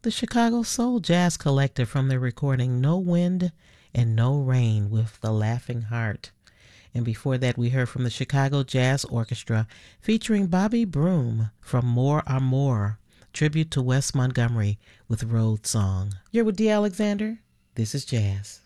the Chicago Soul Jazz Collective from their recording No Wind and No Rain with The Laughing Heart. And before that, we heard from the Chicago Jazz Orchestra featuring Bobby Broom from More Are More, tribute to Wes Montgomery with Road Song. You're with D. Alexander. This is Jazz.